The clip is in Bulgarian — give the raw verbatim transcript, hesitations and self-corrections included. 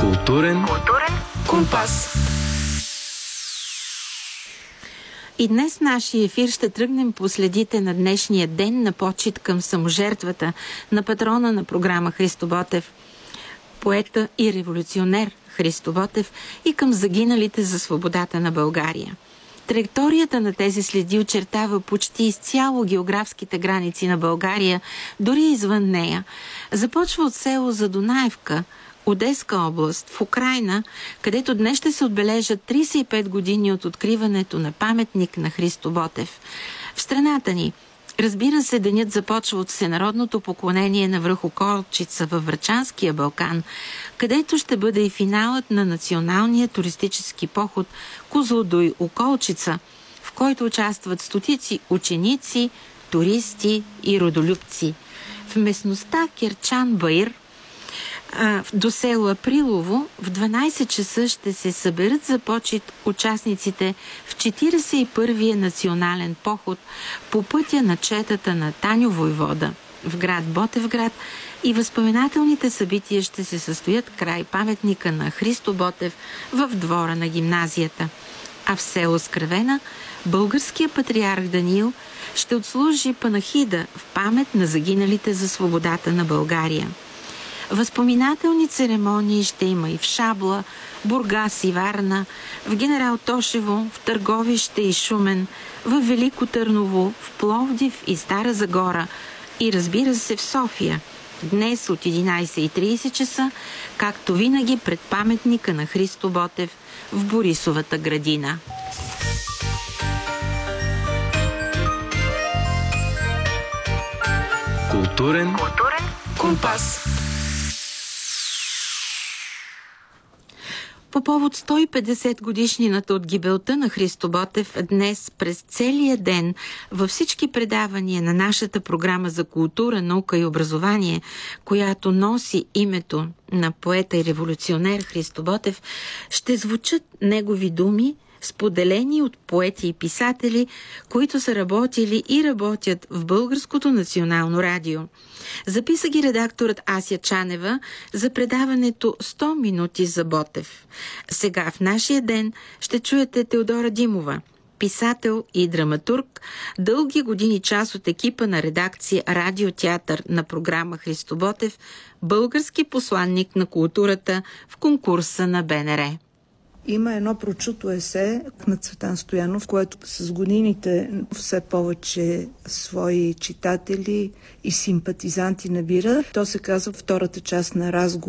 Културен, Културен компас. И днес в нашия ефир ще тръгнем по следите на днешния ден на почит към саможертвата на патрона на програма Христо Ботев, поета и революционер Христо Ботев, и към загиналите за свободата на България. Траекторията на тези следи очертава почти изцяло географските граници на България, дори извън нея. Започва от село Задунаевка, Одеска област, в Украйна, където днес ще се отбележат тридесет и пет години от откриването на паметник на Христо Ботев. В страната ни, разбира се, денят започва от всенародното поклонение на връх Околчица във Врачанския Балкан, където ще бъде и финалът на националния туристически поход Козлодуй Околчица, в който участват стотици ученици, туристи и родолюбци. В местността Керчан-Баир до село Априлово в дванадесет часа ще се съберат за почит участниците в четиридесет и първия национален поход по пътя на четата на Таню Войвода в град Ботевград, и възпоменателните събития ще се състоят край паметника на Христо Ботев в двора на гимназията. А в село Скравена българския патриарх Даниил ще отслужи панахида в памет на загиналите за свободата на България. Възпоминателни церемонии ще има и в Шабла, Бургас и Варна, в Генерал Тошево, в Търговище и Шумен, в Велико Търново, в Пловдив и Стара Загора и, разбира се, в София. Днес от единадесет и тридесет часа, както винаги, пред паметника на Христо Ботев в Борисовата градина. Културен, Културен компас. По повод сто и петдесет годишнината от гибелта на Христо Ботев, днес през целия ден във всички предавания на нашата програма за култура, наука и образование, която носи името на поета и революционер Христо Ботев, ще звучат негови думи, споделени от поети и писатели, които са работили и работят в Българското национално радио. Записа ги редакторът Ася Чанева за предаването сто минути за Ботев. Сега в нашия ден ще чуете Теодора Димова, писател и драматург, дълги години част от екипа на редакция Радиотеатър на програма Христо Ботев, български посланник на културата в конкурса на БНР. Има едно прочуто есе на Цветан Стоянов, което с годините все повече свои читатели и симпатизанти набира. То се казва втората част на разговор.